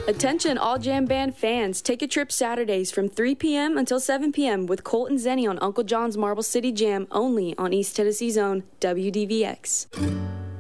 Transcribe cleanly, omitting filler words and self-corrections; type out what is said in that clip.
Attention all Jam Band fans, take a trip Saturdays from 3 p.m. until 7 p.m. with Colt and Zenny on Uncle John's Marble City Jam only on East Tennessee's own WDVX.